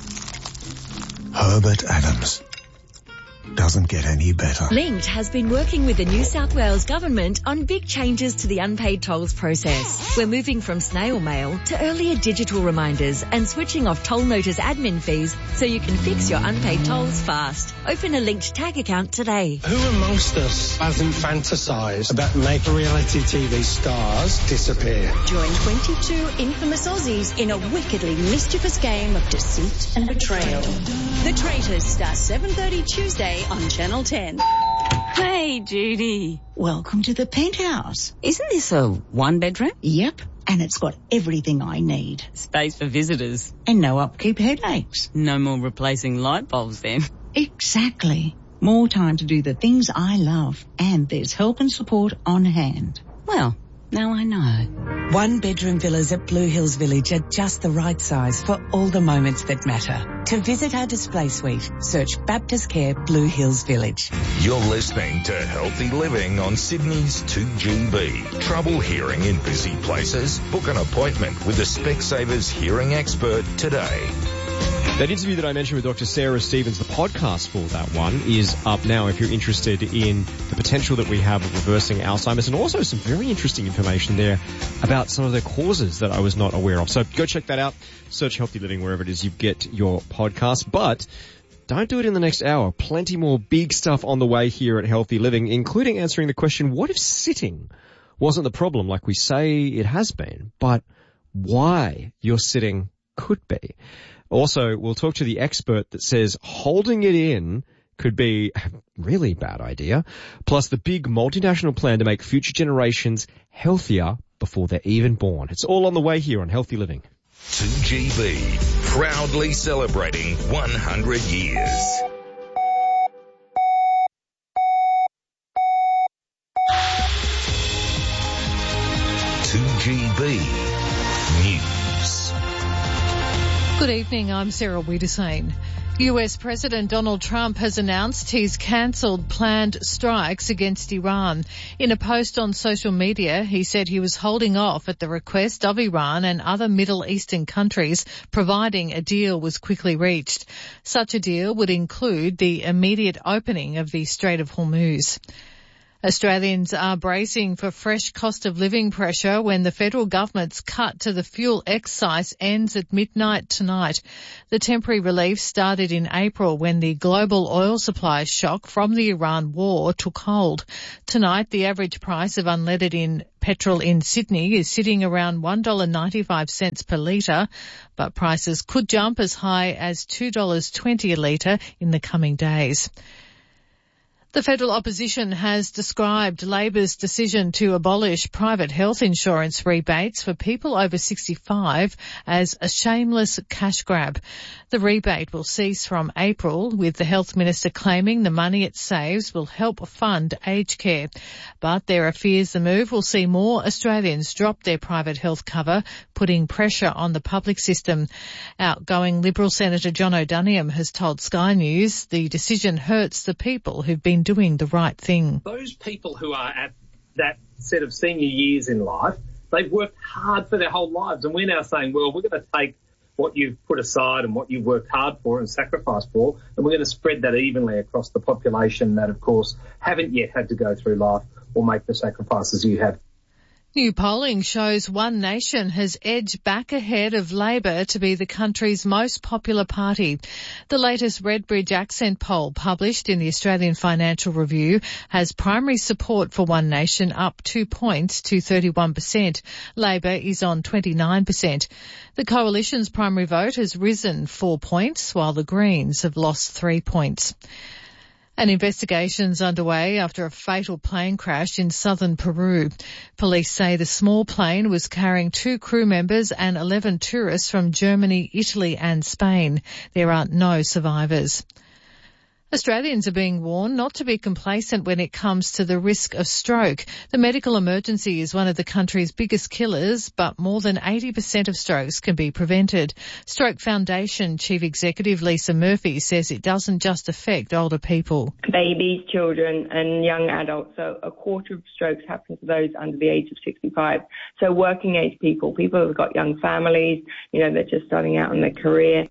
Herbert Adams. Doesn't get any better.
Linked has been working with the New South Wales Government on big changes to the unpaid tolls process. We're moving from snail mail to earlier digital reminders and switching off toll notice admin fees so you can fix your unpaid tolls fast. Open a Linked tag account today.
Who amongst us hasn't fantasised about making reality T V stars disappear?
Join twenty-two infamous Aussies in a wickedly mischievous game of deceit and betrayal. The Traitors starts seven thirty Tuesday on Channel ten.
Hey, Judy.
Welcome to the penthouse.
Isn't this a one-bedroom?
Yep, and it's got everything I need.
Space for visitors.
And no upkeep headaches.
No more replacing light bulbs then.
Exactly. More time to do the things I love. And there's help and support on hand.
Well, now I know.
One-bedroom villas at Blue Hills Village are just the right size for all the moments that matter. To visit our display suite, search Baptist Care Blue Hills Village.
You're listening to Healthy Living on Sydney's two G B. Trouble hearing in busy places? Book an appointment with a Specsavers hearing expert today.
That interview that I mentioned with Doctor Sarah Stevens, the podcast for that one, is up now if you're interested in the potential that we have of reversing Alzheimer's, and also some very interesting information there about some of the causes that I was not aware of. So go check that out. Search Healthy Living wherever it is you get your podcast. But don't do it in the next hour. Plenty more big stuff on the way here at Healthy Living, including answering the question, what if sitting wasn't the problem like we say it has been, but why your sitting could be? Also, we'll talk to the expert that says holding it in could be a really bad idea. Plus the big multinational plan to make future generations healthier before they're even born. It's all on the way here on Healthy Living.
two G B, proudly celebrating one hundred years. two G B News.
Good evening, I'm Sarah Wiedersane. U S President Donald Trump has announced he's cancelled planned strikes against Iran. In a post on social media, he said he was holding off at the request of Iran and other Middle Eastern countries, providing a deal was quickly reached. Such a deal would include the immediate opening of the Strait of Hormuz. Australians are bracing for fresh cost of living pressure when the federal government's cut to the fuel excise ends at midnight tonight. The temporary relief started in April when the global oil supply shock from the Iran war took hold. Tonight, the average price of unleaded in petrol in Sydney is sitting around one dollar ninety-five per litre, but prices could jump as high as two dollars twenty a litre in the coming days. The federal opposition has described Labor's decision to abolish private health insurance rebates for people over sixty-five as a shameless cash grab. The rebate will cease from April, with the health minister claiming the money it saves will help fund aged care. But there are fears the move will see more Australians drop their private health cover, putting pressure on the public system. Outgoing Liberal Senator John O'Doniam has told Sky News the decision hurts the people who've been doing the right thing.
Those people who are at that set of senior years in life, they've worked hard for their whole lives, and we're now saying, well, we're going to take what you've put aside and what you've worked hard for and sacrificed for, and we're going to spread that evenly across the population that, of course, haven't yet had to go through life or make the sacrifices you have.
New polling shows One Nation has edged back ahead of Labor to be the country's most popular party. The latest Redbridge Accent poll, published in the Australian Financial Review, has primary support for One Nation up two points to thirty-one percent. Labor is on twenty-nine percent. The Coalition's primary vote has risen four points, while the Greens have lost three points. An investigation's underway after a fatal plane crash in southern Peru. Police say the small plane was carrying two crew members and eleven tourists from Germany, Italy and Spain. There are no survivors. Australians are being warned not to be complacent when it comes to the risk of stroke. The medical emergency is one of the country's biggest killers, but more than eighty percent of strokes can be prevented. Stroke Foundation Chief Executive Lisa Murphy says it doesn't just affect older people.
Babies, children and young adults. So a quarter of strokes happen to those under the age of sixty-five. So working age people, people who've got young families, you know, they're just starting out in their career.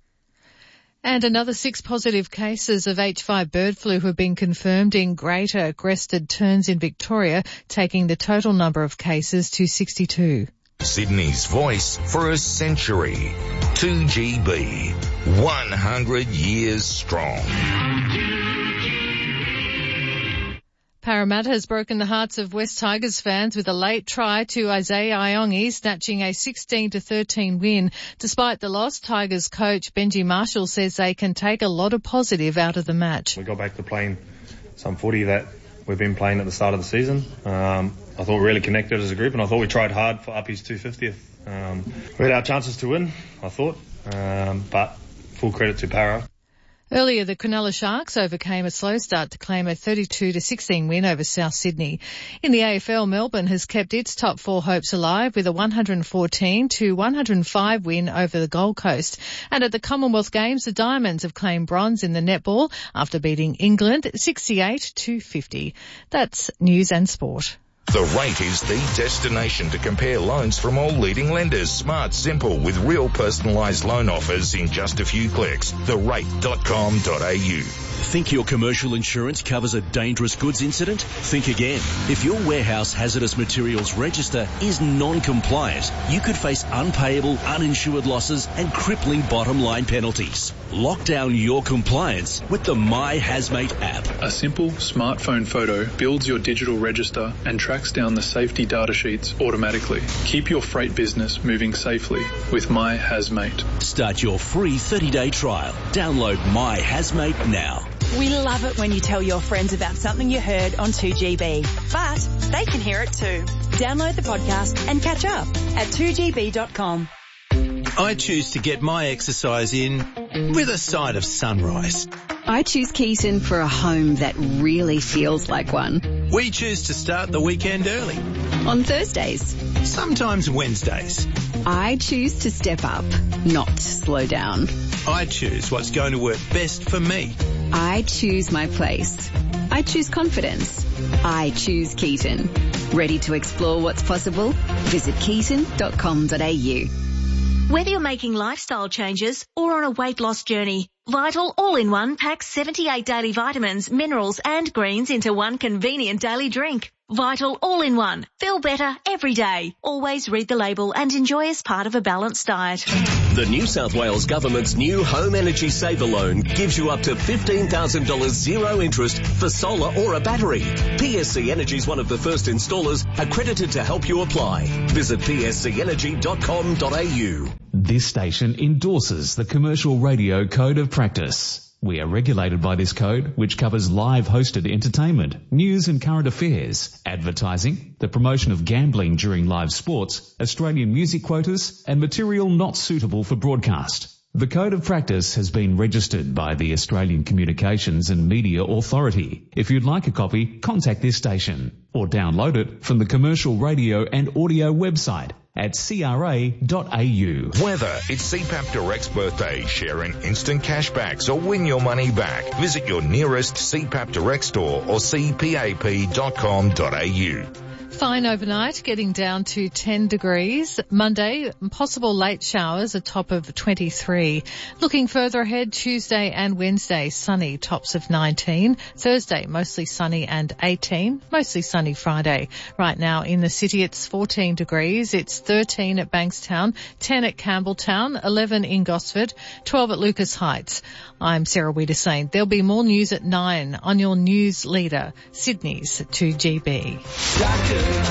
And another six positive cases of H five bird flu have been confirmed in Greater Crested Terns in Victoria, taking the total number of cases to sixty-two.
Sydney's voice for a century. two G B. one hundred years strong.
Parramatta has broken the hearts of West Tigers fans with a late try to Isaiah Iongi, snatching a sixteen to thirteen win. Despite the loss, Tigers coach Benji Marshall says they can take a lot of positive out of the match.
We got back to playing some footy that we've been playing at the start of the season. Um, I thought we really connected as a group, and I thought we tried hard for Uppy's two hundred fiftieth. Um, we had our chances to win, I thought, um, but full credit to Para.
Earlier, the Cronulla Sharks overcame a slow start to claim a thirty-two to sixteen win over South Sydney. In the A F L, Melbourne has kept its top four hopes alive with a one hundred fourteen to one hundred five win over the Gold Coast. And at the Commonwealth Games, the Diamonds have claimed bronze in the netball after beating England sixty-eight to fifty. That's news and sport.
The Rate is the destination to compare loans from all leading lenders. Smart, simple, with real personalised loan offers in just a few clicks. the rate dot com dot a u.
Think your commercial insurance covers a dangerous goods incident? Think again. If your warehouse hazardous materials register is non-compliant, you could face unpayable, uninsured losses and crippling bottom line penalties. Lock down your compliance with the My Hazmate app.
A simple smartphone photo builds your digital register and tracks down the safety data sheets automatically. Keep your freight business moving safely with My Hazmate.
Start your free thirty-day trial. Download My Hazmate now.
We love it when you tell your friends about something you heard on two G B, but they can hear it too. Download the podcast and catch up at two g b dot com.
I choose to get my exercise in with a side of sunrise.
I choose Keaton for a home that really feels like one.
We choose to start the weekend early.
On Thursdays.
sometimes Wednesdays.
I choose to step up, not slow down.
I choose what's going to work best for me.
I choose my place. I choose confidence. I choose Keaton. Ready to explore what's possible? Visit keaton dot com dot a u.
Whether you're making lifestyle changes or on a weight loss journey, Vital All-in-One packs seventy-eight daily vitamins, minerals and greens into one convenient daily drink. Vital All-in-One. Feel better every day. Always read the label and enjoy as part of a balanced diet.
The New South Wales Government's new Home Energy Saver Loan gives you up to fifteen thousand dollars zero interest for solar or a battery. P S C Energy is one of the first installers accredited to help you apply. Visit p s c energy dot com dot a u.
This station endorses the Commercial Radio Code of Practice. We are regulated by this code, which covers live hosted entertainment, news and current affairs, advertising, the promotion of gambling during live sports, Australian music quotas, and material not suitable for broadcast. The Code of Practice has been registered by the Australian Communications and Media Authority. If you'd like a copy, contact this station or download it from the Commercial Radio and Audio website at c r a dot a u.
Whether it's C PAP Direct's birthday, sharing instant cashbacks or win your money back, visit your nearest C PAP Direct store or c p a p dot com dot a u.
Fine overnight, getting down to ten degrees. Monday, possible late showers, a top of twenty-three. Looking further ahead, Tuesday and Wednesday, sunny, tops of nineteen. Thursday, mostly sunny and eighteen. Mostly sunny Friday. Right now in the city, it's fourteen degrees. It's thirteen at Bankstown, ten at Campbelltown, eleven in Gosford, twelve at Lucas Heights. I'm Sarah Wiedersane. There'll be more news at nine on your news leader, Sydney's two G B.
Doctor, my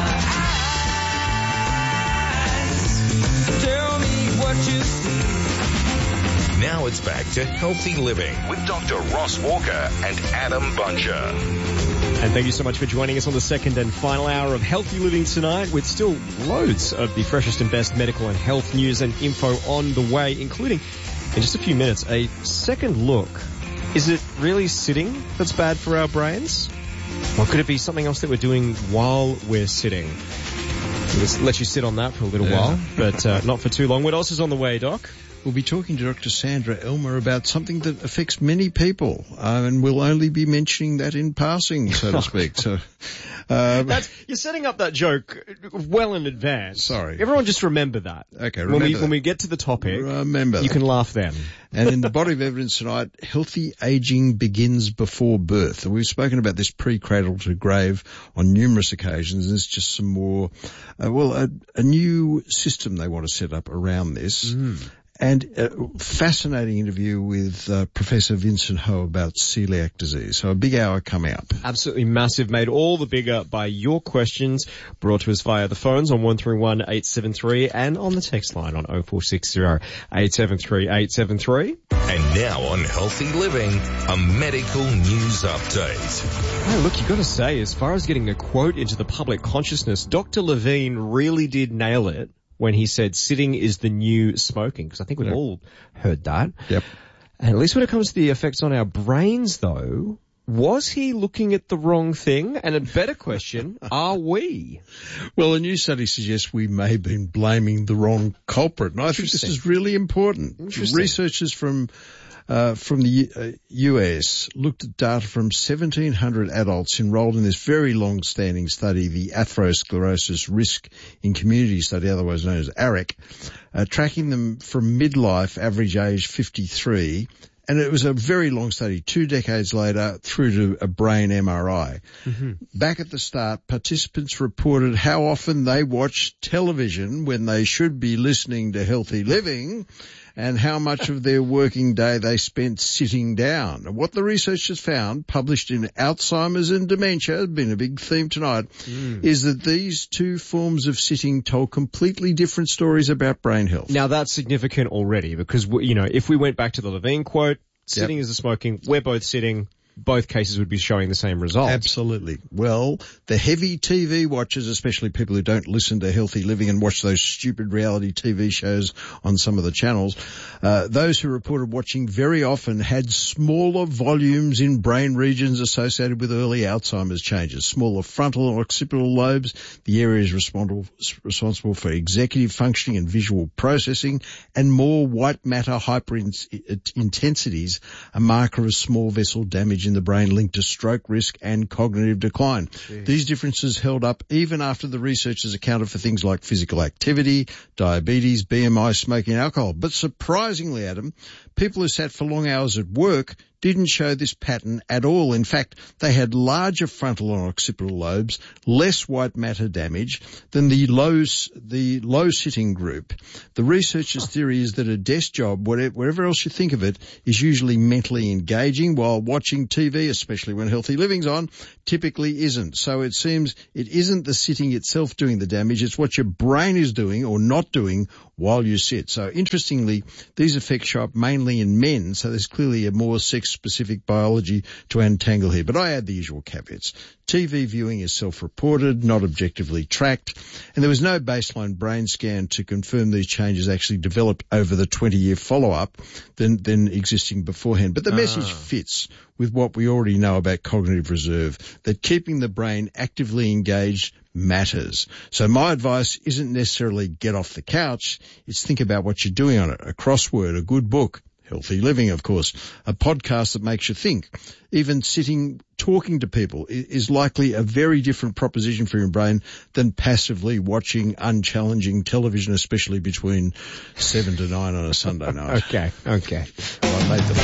eyes, tell me what you see.
Now it's back to Healthy Living with Doctor Ross Walker and Adam Buncher.
And thank you so much for joining us on the second and final hour of Healthy Living tonight, with still loads of the freshest and best medical and health news and info on the way, including, in just a few minutes, a second look. Is it really sitting that's bad for our brains? Or could it be something else that we're doing while we're sitting? Let's let you sit on that for a little
yeah.
while, but uh, not for too long. What else is on the way, Doc?
We'll be talking to Doctor Sandra Elmer about something that affects many people, uh, and we'll only be mentioning that in passing, so to speak. So, uh,
That's, you're setting up that joke well in advance.
Sorry.
Everyone just remember that.
Okay, remember
when we,
that.
When we get to the topic,
remember
you
that.
can laugh then.
And in the body of evidence tonight, healthy aging begins before birth. We've spoken about this pre-cradle to grave on numerous occasions. There's just some more, uh, well, a, a new system they want to set up around this.
Mm.
And a fascinating interview with uh, Professor Vincent Ho about celiac disease. So a big hour coming up.
Absolutely massive, made all the bigger by your questions brought to us via the phones on one three one eight seven three and on the text line on oh four six oh eight seven three eight seven three.
And now on Healthy Living, a medical news update.
Oh, look, you've got to say, as far as getting a quote into the public consciousness, Doctor Levine really did nail it when he said sitting is the new smoking, because I think we've yep. all heard that.
Yep.
And at least when it comes to the effects on our brains, though, was he looking at the wrong thing? And a better question, are we?
Well, a new study suggests we may have been blaming the wrong culprit. And I think this is really important. Researchers from Uh, from the uh, U S looked at data from seventeen hundred adults enrolled in this very long-standing study, the Atherosclerosis Risk in Community Study, otherwise known as ARIC, uh, tracking them from midlife, average age fifty-three, and it was a very long study, two decades later, through to a brain M R I.
Mm-hmm.
Back at the start, participants reported how often they watched television when they should be listening to Healthy Living, and how much of their working day they spent sitting down. And what the researchers found, published in Alzheimer's and Dementia, been a big theme tonight, mm. is that these two forms of sitting told completely different stories about brain health.
Now that's significant already, because, you know, if we went back to the Levine quote, sitting yep. is the smoking, we're both sitting, both cases would be showing the same result.
Absolutely. Well, the heavy T V watchers, especially people who don't listen to Healthy Living and watch those stupid reality T V shows on some of the channels, uh, those who reported watching very often had smaller volumes in brain regions associated with early Alzheimer's changes, smaller frontal and occipital lobes, the areas responsible, responsible for executive functioning and visual processing, and more white matter hyperintensities, a marker of small vessel damage in the brain linked to stroke risk and cognitive decline. Jeez. These differences held up even after the researchers accounted for things like physical activity, diabetes, B M I, smoking, and alcohol. But surprisingly, Adam, people who sat for long hours at work didn't show this pattern at all. In fact, they had larger frontal and occipital lobes, less white matter damage than the low, the low sitting group. The researchers' theory is that a desk job, whatever else you think of it, is usually mentally engaging, while watching T V, especially when Healthy Living's on, typically isn't. So it seems it isn't the sitting itself doing the damage, it's what your brain is doing or not doing while you sit. So interestingly, these effects show up mainly in men, so there's clearly a more sex-specific biology to untangle here. But I add the usual caveats. T V viewing is self-reported, not objectively tracked, and there was no baseline brain scan to confirm these changes actually developed over the twenty-year follow-up than, than existing beforehand. But the ah. message fits with what we already know about cognitive reserve, that keeping the brain actively engaged matters. So my advice isn't necessarily get off the couch, it's think about what you're doing on it. A crossword, a good book, Healthy Living, of course, a podcast that makes you think. Even sitting, talking to people is likely a very different proposition for your brain than passively watching unchallenging television, especially between seven to nine on a Sunday night.
Okay, okay.
Well, I made the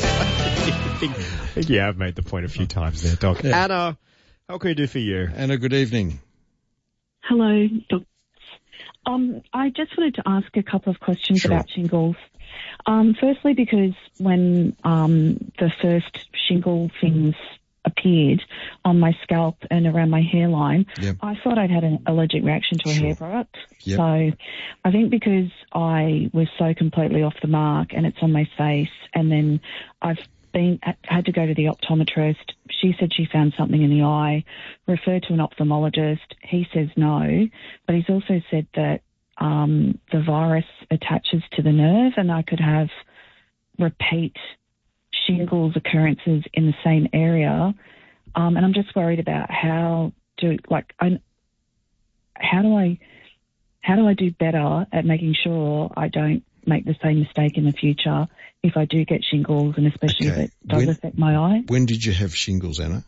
point. Yeah, I've made the point a few times there, Doc. Yeah. Anna, how can we do for you?
Anna, good evening.
Hello, Doc. Um, I just wanted to ask a couple of questions
Sure.
about shingles. Um, firstly, because when um, the first shingle things appeared on my scalp and around my hairline,
Yep.
I thought I'd had an allergic reaction to a
Sure.
hair product.
Yep.
So I think because I was so completely off the mark and it's on my face, and then I've been had to go to the optometrist. She said she found something in the eye, referred to an ophthalmologist. He says no, but he's also said that um, the virus attaches to the nerve and I could have repeat shingles occurrences in the same area. Um, and I'm just worried about how do, like, I, how do I, how do I do better at making sure I don't make the same mistake in the future if I do get shingles, and especially
Okay.
if it does
When-
affect my eye?
When did you have shingles, Anna?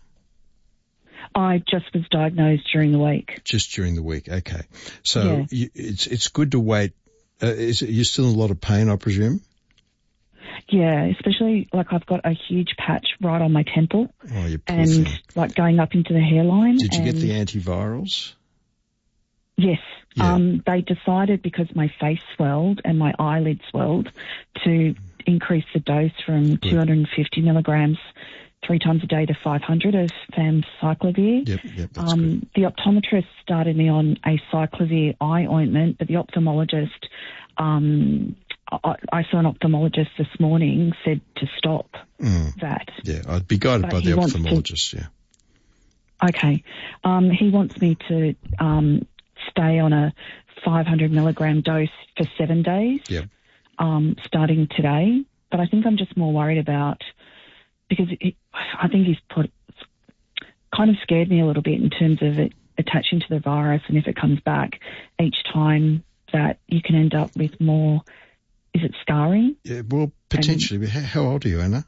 I just was diagnosed during the week.
Just during the week. Okay. So
Yeah.
you, it's it's good to wait. Uh, is it, you're still in a lot of pain, I presume?
Yeah, especially like I've got a huge patch right on my temple
Oh, you poor
and
thing.
like going up into the hairline.
Did you get
and-
the antivirals?
Yes.
Yeah.
Um, they decided because my face swelled and my eyelid swelled to increase the dose from two hundred fifty milligrams three times a day to five hundred of famciclovir.
Yep, yep, that's
Um, the optometrist started me on a cyclovir eye ointment, but the ophthalmologist, um, I, I saw an ophthalmologist this morning, said to stop
Mm.
that.
Yeah, I'd be guided
But
by
he
the
wants to-
ophthalmologist, yeah.
Okay. Um, he wants me to um, stay on a five hundred milligram dose for seven days,
Yep.
um, starting today. But I think I'm just more worried about, because it, I think he's put, kind of scared me a little bit in terms of it attaching to the virus, and if it comes back each time that you can end up with more, is it scarring?
Yeah, well, potentially. How, how old are you, Anna?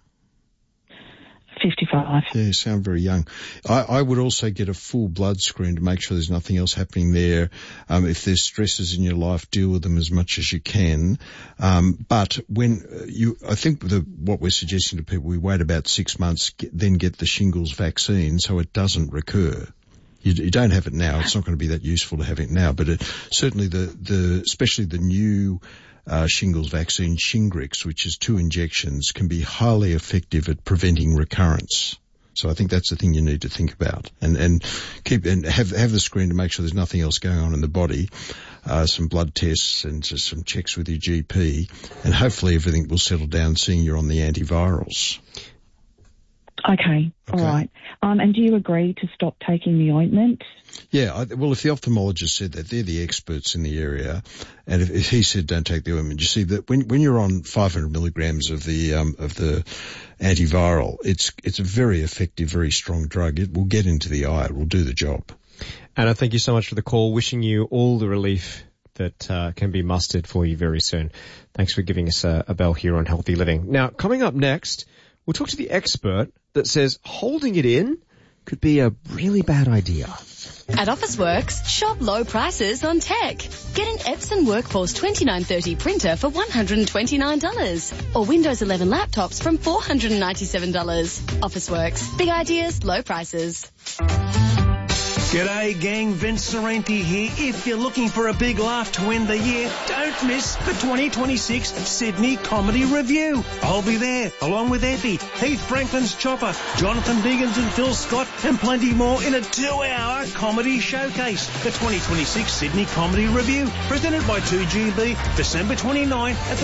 fifty-five.
Yeah, you sound very young. I, I would also get a full blood screen to make sure there's nothing else happening there. Um, if there's stresses in your life, deal with them as much as you can. Um, but when uh, you, I think the, what we're suggesting to people, we wait about six months, get, then get the shingles vaccine so it doesn't recur. You, you don't have it now. It's not going to be that useful to have it now, but it, certainly the, the, especially the new Uh, shingles vaccine, Shingrix, which is two injections, can be highly effective at preventing recurrence. So I think that's the thing you need to think about, and and keep and have have the screen to make sure there's nothing else going on in the body. Uh, some blood tests and just some checks with your G P, and hopefully everything will settle down. Seeing you're on the antivirals.
Okay, all right. Um, and do you agree to stop taking the ointment?
Yeah, I, well, if the ophthalmologist said that, they're the experts in the area, and if, if he said don't take the ointment, you see that when when you're on five hundred milligrams of the um, of the antiviral, it's it's a very effective, very strong drug. It will get into the eye. It will do the job.
Anna, thank you so much for the call. Wishing you all the relief that uh, can be mustered for you very soon. Thanks for giving us a, a bell here on Healthy Living. Now, coming up next, we'll talk to the expert that says holding it in could be a really bad idea.
At Officeworks, shop low prices on tech. Get an Epson Workforce twenty-nine thirty printer for one hundred twenty-nine dollars or Windows eleven laptops from four hundred ninety-seven dollars. Officeworks. Big ideas, low prices.
G'day gang, Vince Sorrenti here. If you're looking for a big laugh to end the year, don't miss the twenty twenty-six Sydney Comedy Review. I'll be there, along with Effie, Heath Franklin's Chopper, Jonathan Biggins and Phil Scott, and plenty more in a two-hour comedy showcase. The twenty twenty-six Sydney Comedy Review, presented by two G B, December twenty-ninth at the